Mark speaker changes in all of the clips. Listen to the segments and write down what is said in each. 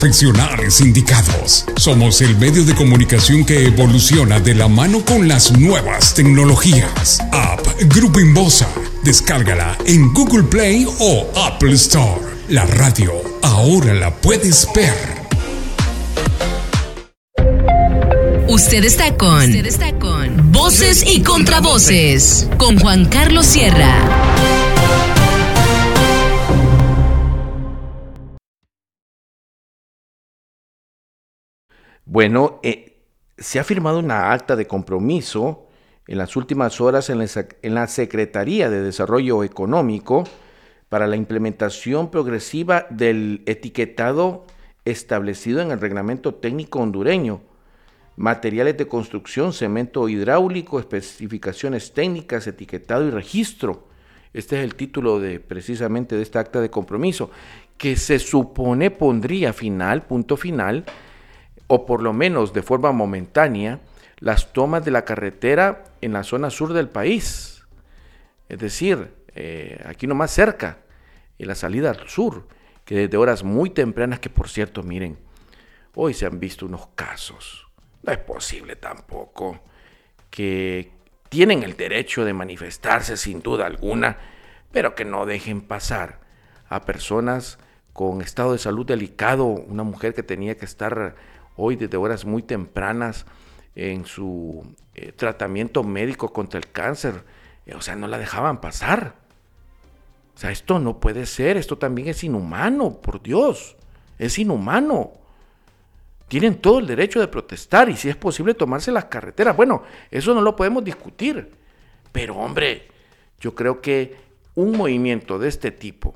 Speaker 1: Profesionales indicados. Somos el medio de comunicación que evoluciona de la mano con las nuevas tecnologías. App Grupo Inbosa. Descárgala en Google Play o Apple Store. La radio ahora la puedes ver.
Speaker 2: Usted está con Voces y Contravoces con Juan Carlos Sierra.
Speaker 3: Bueno, se ha firmado una acta de compromiso en las últimas horas en la Secretaría de Desarrollo Económico para la implementación progresiva del etiquetado establecido en el Reglamento Técnico Hondureño. Materiales de construcción, cemento hidráulico, especificaciones técnicas, etiquetado y registro. Este es el título precisamente de esta acta de compromiso, que se supone pondría punto final, o por lo menos de forma momentánea, las tomas de la carretera en la zona sur del país. Es decir, aquí nomás cerca, en la salida al sur, que desde horas muy tempranas, que por cierto, miren, hoy se han visto unos casos. No es posible tampoco que tienen el derecho de manifestarse sin duda alguna, pero que no dejen pasar a personas con estado de salud delicado, una mujer que tenía que estar hoy desde horas muy tempranas en su tratamiento médico contra el cáncer, o sea, no la dejaban pasar. O sea, esto no puede ser, esto también es inhumano, por Dios, es inhumano. Tienen todo el derecho de protestar y si es posible tomarse las carreteras. Bueno, eso no lo podemos discutir, pero hombre, yo creo que un movimiento de este tipo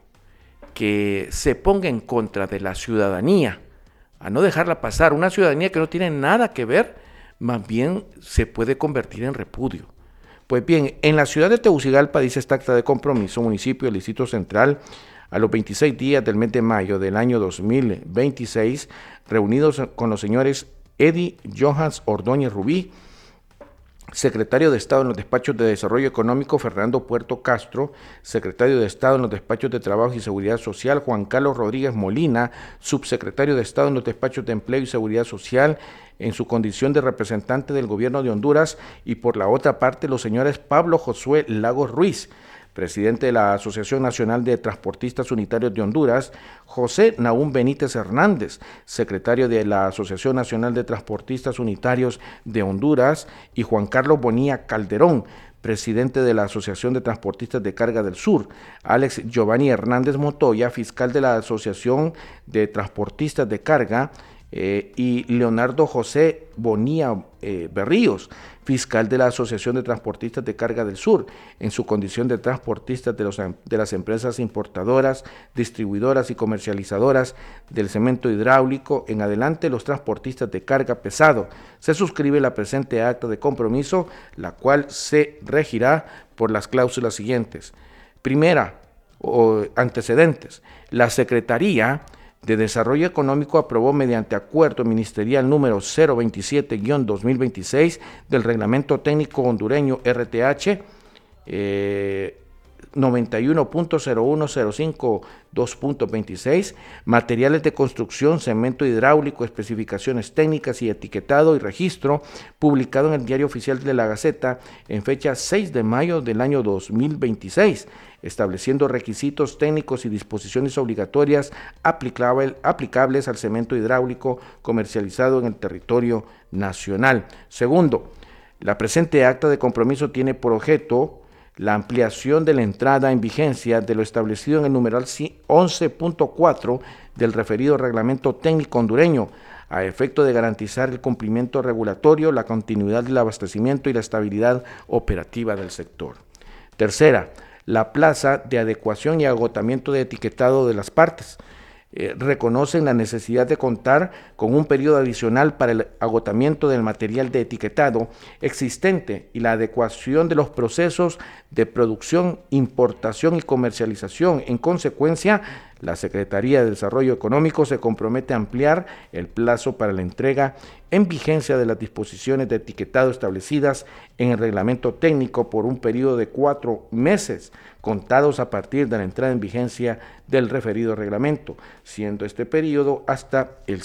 Speaker 3: que se ponga en contra de la ciudadanía, a no dejarla pasar, una ciudadanía que no tiene nada que ver, más bien se puede convertir en repudio. Pues bien, en la ciudad de Tegucigalpa, dice esta acta de compromiso, municipio del Distrito Central, a los 26 días del mes de mayo del año 2026, reunidos con los señores Eddie Johans Ordóñez Rubí, secretario de Estado en los despachos de Desarrollo Económico, Fernando Puerto Castro, secretario de Estado en los despachos de Trabajo y Seguridad Social, Juan Carlos Rodríguez Molina, subsecretario de Estado en los despachos de Empleo y Seguridad Social, en su condición de representante del gobierno de Honduras, y por la otra parte los señores Pablo Josué Lagos Ruiz, presidente de la Asociación Nacional de Transportistas Unitarios de Honduras, José Nahum Benítez Hernández, secretario de la Asociación Nacional de Transportistas Unitarios de Honduras, y Juan Carlos Bonilla Calderón, presidente de la Asociación de Transportistas de Carga del Sur, Alex Giovanni Hernández Montoya, fiscal de la Asociación de Transportistas de Carga, y Leonardo José Bonilla Berríos, fiscal de la Asociación de Transportistas de Carga del Sur, en su condición de transportistas de las empresas importadoras, distribuidoras y comercializadoras del cemento hidráulico, en adelante los transportistas de carga pesado. Se suscribe la presente acta de compromiso, la cual se regirá por las cláusulas siguientes. Primera, antecedentes. La Secretaría de Desarrollo Económico aprobó mediante acuerdo ministerial número 027-2026 del Reglamento Técnico Hondureño RTH 91.0105.2.26, materiales de construcción, cemento hidráulico, especificaciones técnicas y etiquetado y registro, publicado en el Diario Oficial de la Gaceta en fecha 6 de mayo del año 2026, estableciendo requisitos técnicos y disposiciones obligatorias aplicables al cemento hidráulico comercializado en el territorio nacional. Segundo, la presente acta de compromiso tiene por objeto la ampliación de la entrada en vigencia de lo establecido en el numeral 11.4 del referido Reglamento Técnico Hondureño, a efecto de garantizar el cumplimiento regulatorio, la continuidad del abastecimiento y la estabilidad operativa del sector. Tercera, la plaza de adecuación y agotamiento de etiquetado de las partes. Reconocen la necesidad de contar con un periodo adicional para el agotamiento del material de etiquetado existente y la adecuación de los procesos de producción, importación y comercialización. En consecuencia, La Secretaría de Desarrollo Económico se compromete a ampliar el plazo para la entrega en vigencia de las disposiciones de etiquetado establecidas en el reglamento técnico por un periodo de 4 meses, contados a partir de la entrada en vigencia del referido reglamento, siendo este periodo hasta el